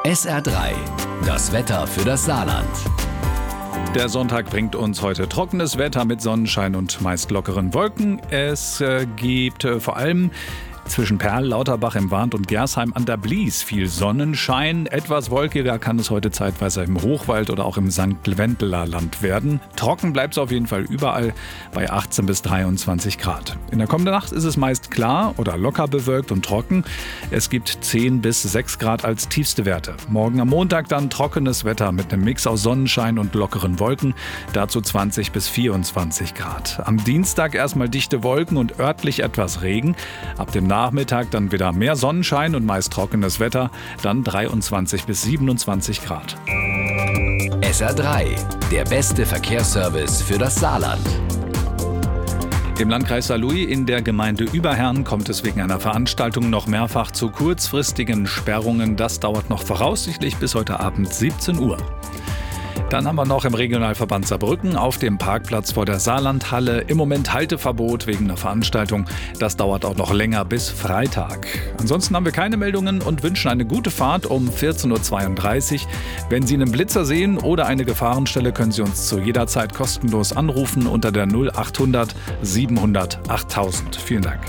SR3, das Wetter für das Saarland. Der Sonntag bringt uns heute trockenes Wetter mit Sonnenschein und meist lockeren Wolken. Es gibt vor allem zwischen Perl, Lauterbach im Warnt und Gersheim an der Blies viel Sonnenschein. Etwas wolkiger kann es heute zeitweise im Hochwald oder auch im St. Wendeler Land werden. Trocken bleibt es auf jeden Fall überall bei 18 bis 23 Grad. In der kommenden Nacht ist es meist klar oder locker bewölkt und trocken. Es gibt 10 bis 6 Grad als tiefste Werte. Morgen am Montag dann trockenes Wetter mit einem Mix aus Sonnenschein und lockeren Wolken. Dazu 20 bis 24 Grad. Am Dienstag erstmal dichte Wolken und örtlich etwas Regen. Ab dem Nachmittag dann wieder mehr Sonnenschein und meist trockenes Wetter, dann 23 bis 27 Grad. SR3, der beste Verkehrsservice für das Saarland. Im Landkreis Saarlouis in der Gemeinde Überherrn kommt es wegen einer Veranstaltung noch mehrfach zu kurzfristigen Sperrungen. Das dauert noch voraussichtlich bis heute Abend 17 Uhr. Dann haben wir noch im Regionalverband Saarbrücken auf dem Parkplatz vor der Saarlandhalle im Moment Halteverbot wegen einer Veranstaltung. Das dauert auch noch länger bis Freitag. Ansonsten haben wir keine Meldungen und wünschen eine gute Fahrt um 14.32 Uhr. Wenn Sie einen Blitzer sehen oder eine Gefahrenstelle, können Sie uns zu jeder Zeit kostenlos anrufen unter der 0800 700 8000. Vielen Dank.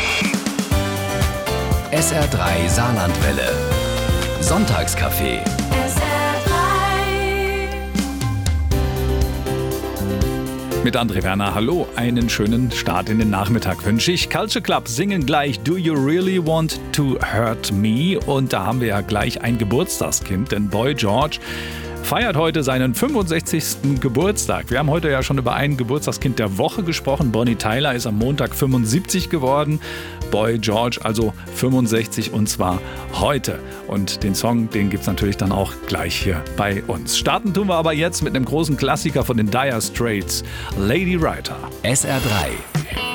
SR3 Saarlandwelle. Sonntagscafé. Mit André Werner, hallo, einen schönen Start in den Nachmittag wünsche ich. Culture Club singen gleich Do You Really Want to Hurt Me? Und da haben wir ja gleich ein Geburtstagskind, denn Boy George feiert heute seinen 65. Geburtstag. Wir haben heute ja schon über ein Geburtstagskind der Woche gesprochen. Bonnie Tyler ist am Montag 75 geworden. Boy George also 65 und zwar heute. Und den Song, den gibt's natürlich dann auch gleich hier bei uns. Starten tun wir aber jetzt mit einem großen Klassiker von den Dire Straits, Lady Writer. SR3.